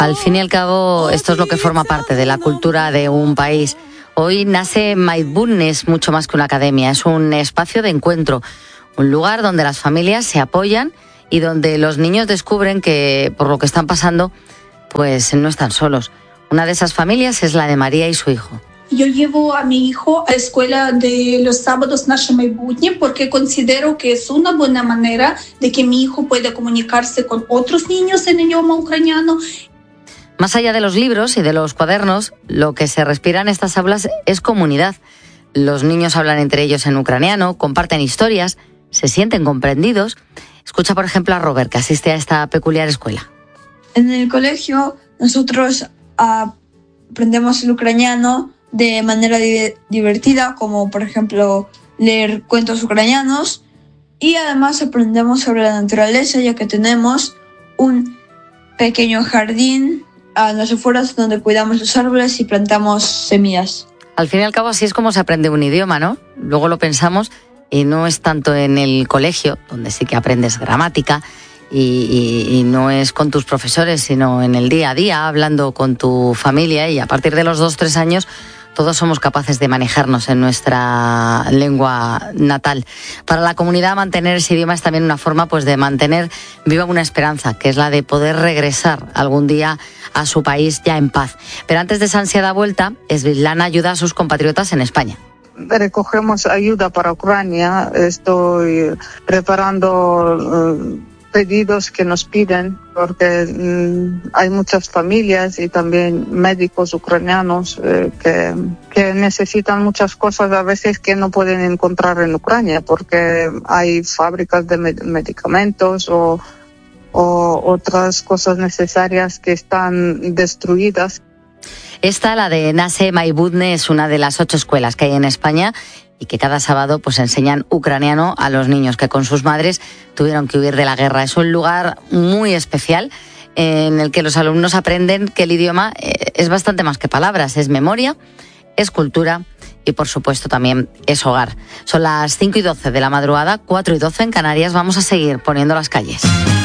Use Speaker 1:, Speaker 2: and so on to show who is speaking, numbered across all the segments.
Speaker 1: Al fin y al cabo, esto es lo que forma parte de la cultura de un país. Hoy nace Maidbun, es mucho más que una academia, es un espacio de encuentro, un lugar donde las familias se apoyan y donde los niños descubren que por lo que están pasando, pues no están solos. Una de esas familias es la de María y su hijo.
Speaker 2: Yo llevo a mi hijo a la escuela de los sábados Naše Maidbutnje porque considero que es una buena manera de que mi hijo pueda comunicarse con otros niños en idioma ucraniano.
Speaker 1: Más allá de los libros y de los cuadernos, lo que se respira en estas aulas es comunidad. Los niños hablan entre ellos en ucraniano, comparten historias, se sienten comprendidos. Escucha, por ejemplo, a Robert, que asiste a esta peculiar escuela.
Speaker 3: En el colegio nosotros aprendemos el ucraniano de manera divertida, como por ejemplo leer cuentos ucranianos, y además aprendemos sobre la naturaleza, ya que tenemos un pequeño jardín a las afueras donde cuidamos los árboles y plantamos semillas.
Speaker 1: Al fin y al cabo, así es como se aprende un idioma, ¿no? Luego lo pensamos y no es tanto en el colegio, donde sí que aprendes gramática, y no es con tus profesores, sino en el día a día, hablando con tu familia, y a partir de los 2-3 años todos somos capaces de manejarnos en nuestra lengua natal. Para la comunidad, mantener ese idioma es también una forma, pues, de mantener viva una esperanza, que es la de poder regresar algún día a su país ya en paz. Pero antes de esa ansiada vuelta, Svetlana ayuda a sus compatriotas en España.
Speaker 4: Recogemos ayuda para Ucrania. Estoy preparando pedidos que nos piden, porque hay muchas familias y también médicos ucranianos que necesitan muchas cosas a veces que no pueden encontrar en Ucrania, porque hay fábricas de medicamentos o otras cosas necesarias que están destruidas.
Speaker 1: Esta, la de Naše Maidbutnje, es una de las 8 escuelas que hay en España y que cada sábado pues enseñan ucraniano a los niños que con sus madres tuvieron que huir de la guerra. Es un lugar muy especial en el que los alumnos aprenden que el idioma es bastante más que palabras, es memoria, es cultura y por supuesto también es hogar. Son las 5:12 de la madrugada, 4:12 en Canarias. Vamos a seguir poniendo las calles.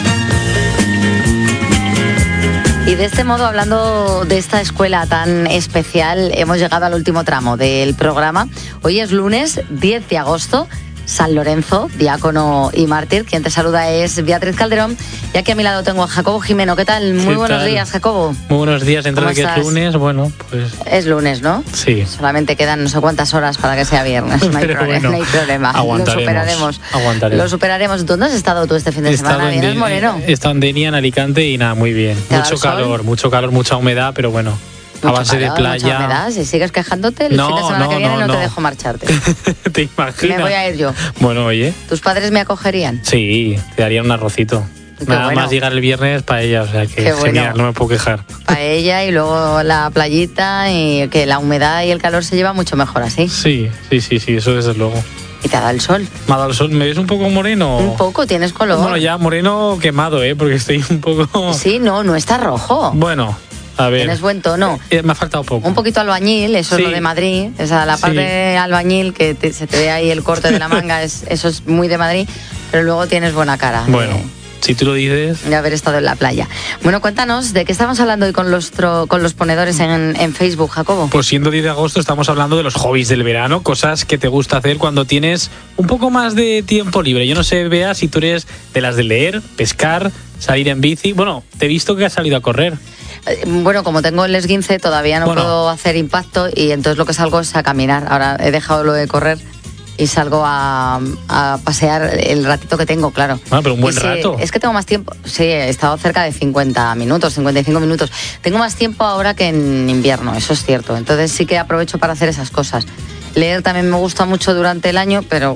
Speaker 1: Y de este modo, hablando de esta escuela tan especial, hemos llegado al último tramo del programa. Hoy es lunes 10 de agosto, San Lorenzo, diácono y mártir. Quien te saluda es Beatriz Calderón. Y aquí a mi lado tengo a Jacobo Jimeno. ¿Qué tal? Muy buenos días, Jacobo.
Speaker 5: Muy buenos días. Dentro de que es lunes, bueno, pues...
Speaker 1: Es lunes, ¿no?
Speaker 5: Sí.
Speaker 1: Solamente quedan no sé cuántas horas para que sea viernes. No hay problema. No hay problema.
Speaker 5: Aguantaremos.
Speaker 1: Lo superaremos. ¿Dónde has estado tú este fin de semana? ¿Vienes moreno?
Speaker 5: He estado en Denia, en Alicante, y nada, muy bien. Mucho calor, mucha humedad, pero bueno. A base de playa.
Speaker 1: Mucha humedad. Si sigues quejándote, el fin de semana que viene no te dejo marcharte.
Speaker 5: ¿Te imaginas?
Speaker 1: Me voy a ir yo.
Speaker 5: Bueno, oye.
Speaker 1: ¿Tus padres me acogerían?
Speaker 5: Sí, te darían un arrocito. Nada más llegar el viernes, paella, o sea que genial, no me puedo quejar.
Speaker 1: Paella y luego la playita, y que la humedad y el calor se lleva mucho mejor así.
Speaker 5: Sí, eso desde luego.
Speaker 1: ¿Y te ha dado el sol?
Speaker 5: Me ha dado el sol. ¿Me ves un poco moreno?
Speaker 1: Un poco, tienes color.
Speaker 5: Bueno, ya moreno quemado, porque estoy un poco...
Speaker 1: Sí, no está rojo.
Speaker 5: Bueno, a ver.
Speaker 1: Tienes buen tono.
Speaker 5: Me ha faltado poco.
Speaker 1: Un poquito albañil, eso es lo de Madrid. Esa, la parte de albañil, que se te ve ahí el corte de la manga, eso es muy de Madrid, pero luego tienes buena cara.
Speaker 5: Bueno. Si tú lo dices.
Speaker 1: De haber estado en la playa. Bueno, cuéntanos, ¿de qué estamos hablando hoy con los ponedores en Facebook, Jacobo?
Speaker 5: Pues siendo 10 de agosto estamos hablando de los hobbies del verano, cosas que te gusta hacer cuando tienes un poco más de tiempo libre. Yo no sé, Bea, si tú eres de las de leer, pescar, salir en bici. Bueno, te he visto que has salido a correr.
Speaker 1: Bueno, como tengo el esguince, todavía no puedo hacer impacto, y entonces lo que salgo es a caminar. Ahora he dejado lo de correr y salgo a pasear el ratito que tengo, claro.
Speaker 5: Ah, pero un buen rato.
Speaker 1: Es que tengo más tiempo. Sí, he estado cerca de 50 minutos, 55 minutos. Tengo más tiempo ahora que en invierno, eso es cierto. Entonces sí que aprovecho para hacer esas cosas. Leer también me gusta mucho durante el año, pero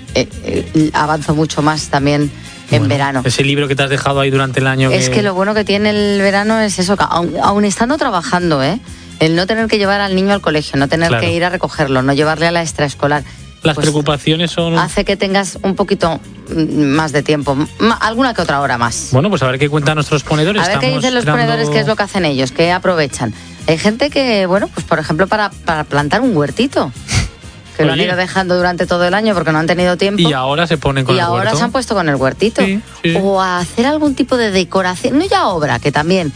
Speaker 1: avanzo mucho más también en verano.
Speaker 5: Ese libro que te has dejado ahí durante el año.
Speaker 1: Es que lo bueno que tiene el verano es eso, que aun estando trabajando, el no tener que llevar al niño al colegio, no tener que ir a recogerlo, no llevarle a la extraescolar.
Speaker 5: Las preocupaciones son...
Speaker 1: Hace que tengas un poquito más de tiempo, alguna que otra hora más.
Speaker 5: Bueno, pues a ver qué cuentan nuestros ponedores.
Speaker 1: A ver qué dicen los ponedores, qué es lo que hacen ellos, qué aprovechan. Hay gente que, bueno, pues por ejemplo para plantar un huertito, que lo han ido dejando durante todo el año porque no han tenido tiempo.
Speaker 5: Y ahora se ponen con el huerto.
Speaker 1: Y ahora se han puesto con el huertito.
Speaker 5: Sí.
Speaker 1: O a hacer algún tipo de decoración, no ya obra, que también...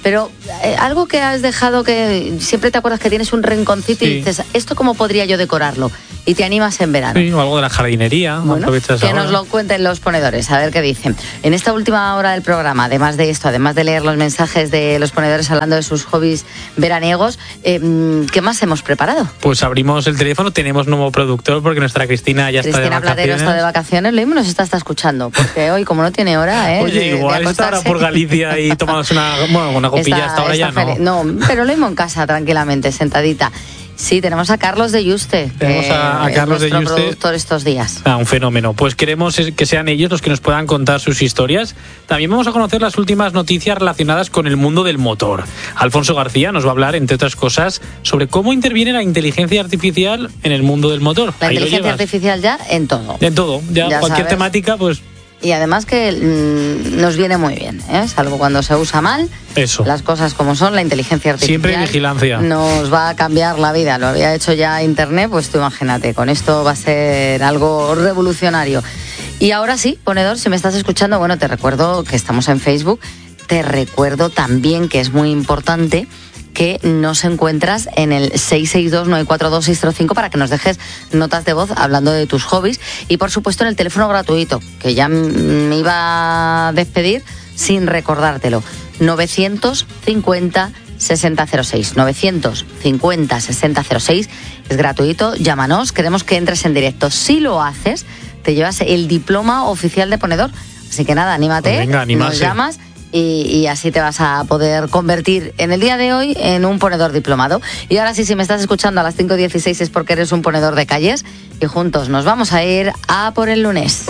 Speaker 1: Pero algo que has dejado, que siempre te acuerdas que tienes un rinconcito y dices, ¿esto cómo podría yo decorarlo? Y te animas en verano.
Speaker 5: Sí, o algo de la jardinería.
Speaker 1: Bueno, que nos lo cuenten los ponedores, a ver qué dicen. En esta última hora del programa, además de esto, además de leer los mensajes de los ponedores hablando de sus hobbies veraniegos, ¿qué más hemos preparado?
Speaker 5: Pues abrimos el teléfono, tenemos nuevo productor porque nuestra Cristina ya está de vacaciones.
Speaker 1: Cristina Platero está de vacaciones, lo mismo nos está escuchando, porque hoy, como no tiene hora,
Speaker 5: Oye, igual está ahora por Galicia y tomándose una copilla, hasta ahora ya no.
Speaker 1: No, pero lo mismo en casa, tranquilamente, sentadita. Sí, tenemos a Carlos de Yuste.
Speaker 5: Tenemos a Carlos de Yuste,
Speaker 1: productor estos días.
Speaker 5: Un fenómeno. Pues queremos que sean ellos los que nos puedan contar sus historias. También vamos a conocer las últimas noticias relacionadas con el mundo del motor. Alfonso García nos va a hablar, entre otras cosas, sobre cómo interviene la inteligencia artificial en el mundo del motor.
Speaker 1: La inteligencia artificial ya en todo.
Speaker 5: En todo, ya cualquier sabes. Temática, pues...
Speaker 1: Y además que nos viene muy bien, salvo cuando se usa mal.
Speaker 5: Eso.
Speaker 1: Las cosas como son, la inteligencia artificial.
Speaker 5: Siempre vigilancia.
Speaker 1: Nos va a cambiar la vida. Lo había hecho ya Internet, pues tú imagínate, con esto va a ser algo revolucionario. Y ahora sí, ponedor, si me estás escuchando, bueno, te recuerdo que estamos en Facebook. Te recuerdo también que es muy importante que nos encuentras en el 662-942-605 para que nos dejes notas de voz hablando de tus hobbies y por supuesto en el teléfono gratuito, que ya me iba a despedir sin recordártelo, 950-6006, 950-6006, es gratuito, llámanos, queremos que entres en directo. Si lo haces, te llevas el diploma oficial de ponedor, así que nada, anímate,
Speaker 5: pues venga,
Speaker 1: nos llamas. Y así te vas a poder convertir en el día de hoy en un ponedor diplomado. Y ahora sí, si me estás escuchando a las 5:16 es porque eres un ponedor de calles y juntos nos vamos a ir a por el lunes.